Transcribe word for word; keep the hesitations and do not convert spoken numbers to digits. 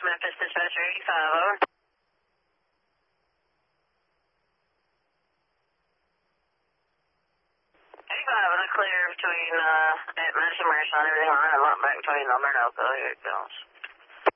Memphis Dispatcher eighty-five, over. eighty-five is clear between uh, at Madison Marathon, everything line up back between Alberta and Elko. Here it goes.